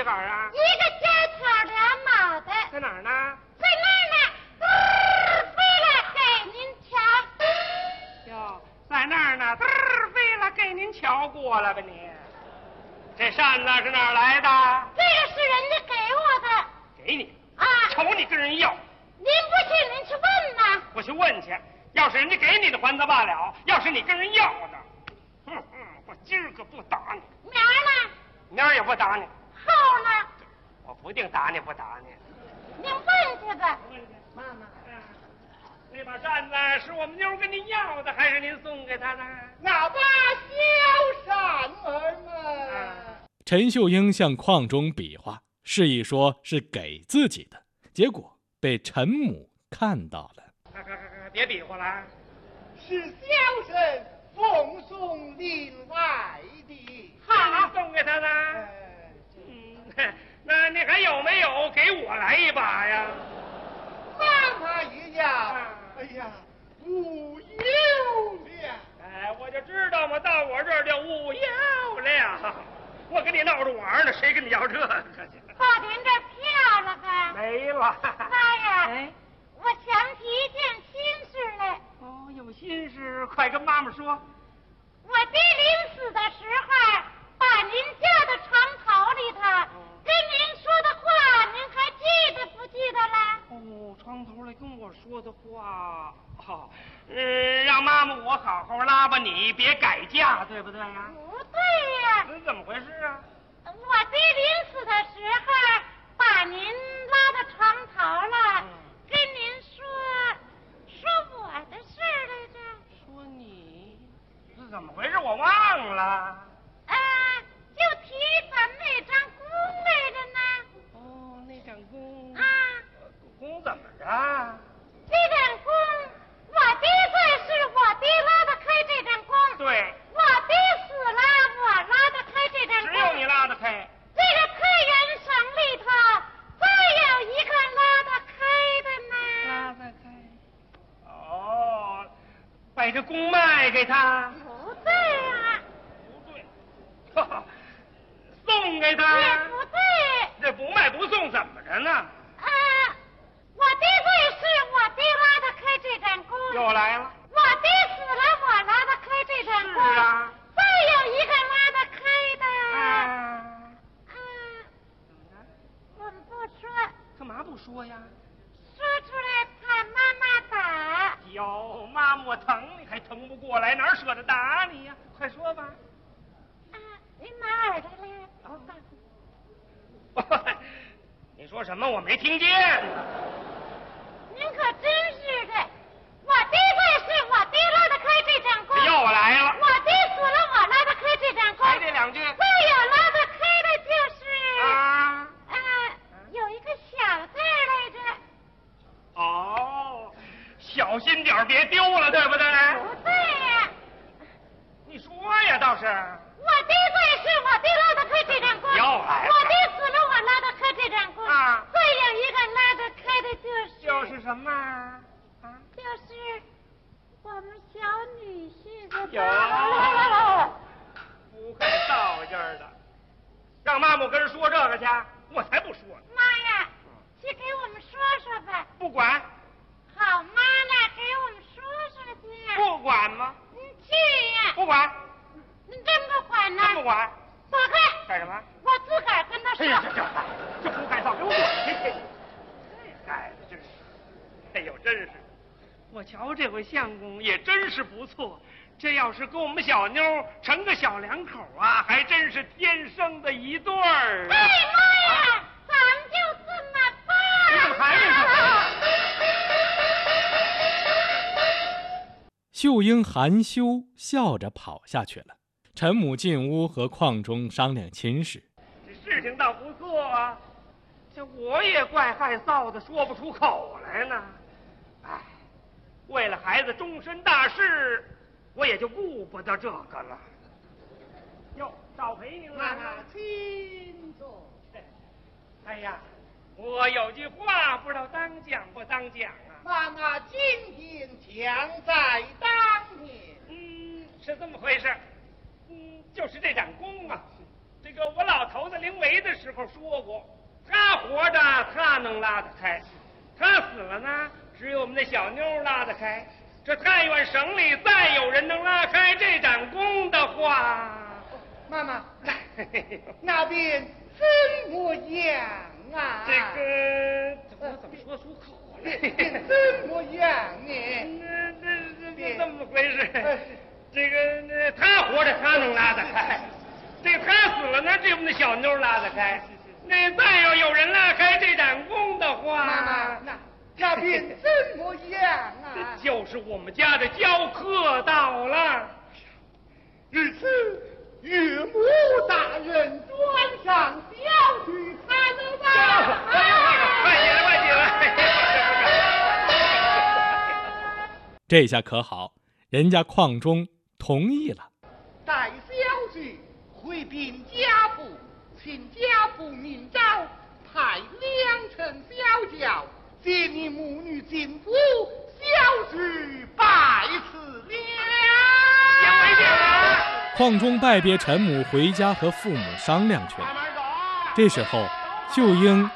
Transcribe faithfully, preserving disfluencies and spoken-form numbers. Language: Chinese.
杆啊？ 一个尖条俩脑袋。 在哪儿呢？ 在那儿呢。嘚飞了，给您瞧。 哟，在那儿呢，嘚飞了，给您瞧过了吧你？这扇子是哪儿来的？ 这个是人家给我的。 给你啊？ 瞅你跟人要。 您不信，您去问呐。 我去问去。要是人家给你的还则罢了，要是你跟人要的，哼哼，我今儿个不打你。 明儿呢？ 明儿也不打你。 后呢？ 我不定打你不打你。 您问去吧。 问去，妈妈。那把扇子是我们妞跟您要的，还是您送给她的？ 那把小扇儿嘛。 啊、 陈秀英向邝中比划，示意说是给自己的，结果被陈母看到了。 别比划了， 是小生奉送另外的。 好，送给他呢。 哎、 嗯，那你还有没有给我来一把呀？ 妈妈一样。啊、哎呀，无有了。 哎，我就知道嘛，到我这儿就无有了。我跟你闹着玩呢，谁跟你要这个去？ 到您这票了吧？ 没了。 妈呀！ 哎。 我想起一件心事来。 哦，有心事，快跟妈妈说。 我爹临死的时候，把您叫到床头里头，嗯、跟您说的话，您还记得不记得了？ 哦，床头里跟我说的话，哦，嗯，让妈妈我好好拉吧你，别改嫁，对不对呀？ 不对呀。 那怎么回事啊？ 我爹临死的时候，把您拉到床头了。嗯，跟您说说我的事来着。 说你是怎么回事？我忘了。 啊，就提咱们那张弓来着呢。 哦，那张弓。 啊。 弓怎么着？ 这张弓，我爹在世，我爹拉得开这张弓。 对。 我爹死了，我拉得开这张弓。 只有你拉得开。 这个开元绳里头，再有一个拉得开的呢。 拉得开。哦，把这弓卖给他。 不对啊。 不对。哈哈，送给他。 也不对。 这不卖不送怎么着呢？ 啊，我爹在世，我爹拉得开这张弓。 又来了。 我爹死了，我拉得开这张弓。 是啊。 再有一个拉得开的。 啊。 啊。怎么着？我们不说。 干嘛不说呀？ 说出来怕妈妈打。 哟，妈妈我疼你还疼不过来，哪舍得打你呀？快说吧。 啊，您拿耳朵来。 哦，你说什么？我没听见。 您可真是的，我爹在世，我爹拉得开这张弓。 又来了。 我爹死了，我拉得开这张弓。 还这两句。 再有拉得开的就是。 啊。 啊，有一个小字来着。 哦，小心点别丢了，对不对？ 不对呀。 你说呀，倒是。 我爹在世，我爹拉得开这张弓。 又来了。 我爹死了，我拉得开这张弓。 啊。 再有一个拉得开的就是。 就是什么？啊？ 就是我们小女婿的。 有。不会造劲儿的，让妈妈跟人说这个去，我才不说呢。 妈呀，去给我们说说吧。 不管。 好妈呢，给我们说说去。 不管吗？ 你去呀。 不管。 你真不管呢？ 真不管。 躲开。 干什么？ 我自个儿跟他说。 哎呀，这这这不该造，给我滚去！这孩子真是，哎呦，真是，我瞧这回相公也真是不错。这要是跟我们小妞成个小两口啊，还真是天生的一对儿。 哎妈呀，啊、咱们就这么办。 你怎么还没秀英含羞笑着跑下去了。陈母进屋和邝中商量亲事。 这事情倒不错啊，这我也怪害臊的，说不出口来呢。哎，为了孩子终身大事，我也就顾不得这个了。哟，少陪您了。 请坐。 哎呀，我有句话不知道当讲不当讲啊。 妈妈今天强在当年。 嗯，是这么回事。嗯，就是这盏弓啊，这个我老头子临危的时候说过，他活着他能拉得开，他死了呢，只有我们的小妞拉得开。这太原省里再有人能拉开这盏弓的话， 妈妈，那边怎么样啊？ 这个怎么怎么说出口来？ 怎么样呢？ 这这这这么回事？这个他活着他能拉得开，这个他死了呢，这我们的小妞拉得开。那再要有人拉开这盏弓的话， 妈妈，那那边怎么样啊？ 就是我们家的教课到了。 日此岳母大人转上小婿他了吧？ 快起来，快起来！ 这下可好，人家邝中同意了。 待小婿回禀家父，请家父明诏，派两乘小轿接你母女进府，小婿拜辞了。 邝中拜别陈母回家和父母商量去了。这时候，秀英